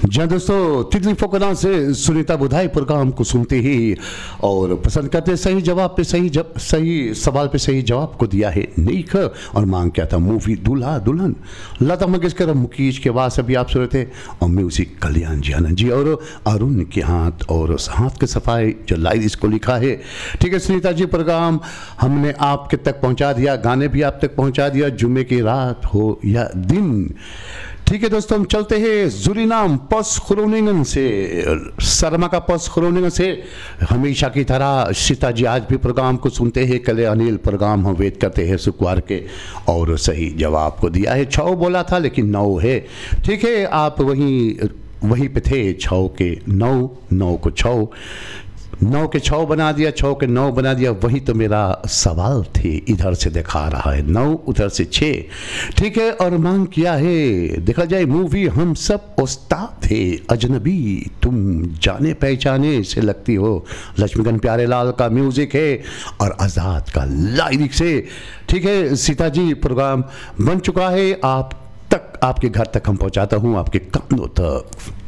जहाँ दोस्तों तितली फोकना से सुनीता बुधाई प्रोग्राम को सुनते ही और पसंद करते सही जवाब पे सही सवाल पे सही जवाब को दिया है नीक और मांग क्या था मूवी दूल्हा दुल्हन लता मंगेशकर मुकेश के बाद अभी आप सुन रहे थे और म्यूजिक कल्याण जी आनंद जी और अरुण के हाथ और हाथ के सफाई जो लाइन इसको लिखा है। ठीक है सुनीता जी, प्रोग्राम हमने आपके तक पहुंचा दिया, गाने भी आप तक पहुंचा दिया, जुम्मे की रात हो या दिन। ठीक है दोस्तों, हम चलते हैं सूरीनाम पस ग्रोनिंगन से, शर्मा का पस ग्रोनिंगन से। हमेशा की तरह सीता जी आज भी प्रोग्राम को सुनते हैं, कल अनिल प्रोग्राम हम वेट करते हैं शुक्रवार के और सही जवाब को दिया है 6 बोला था लेकिन 9 है। ठीक है, आप वहीं पे थे 6 के 9, 9 को 6, 9 के 6 बना दिया, 6 के 9 बना दिया। वही तो मेरा सवाल थे, इधर से दिखा रहा है 9 उधर से 6। ठीक है, और मांग किया है देखा जाए मूवी हम सब उस्ताद थे, अजनबी तुम जाने पहचाने से लगती हो। लक्ष्मीकांत प्यारेलाल का म्यूजिक है और आज़ाद का लाइरिक से। ठीक है सीता जी, प्रोग्राम बन चुका है, आप तक आपके घर तक हम पहुंचाता हूं, आपके कानों तक।